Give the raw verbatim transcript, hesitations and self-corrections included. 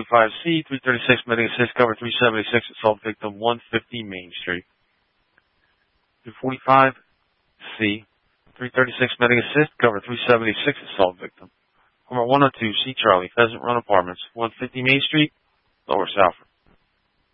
forty-five C, three thirty-six medic assist, cover three seventy-six, assault victim, one fifty Main Street. two forty-five C, three thirty-six medic assist, cover three seventy-six, assault victim. Number one oh two C Charlie, Pheasant Run Apartments, one fifty Main Street, Lower Southford.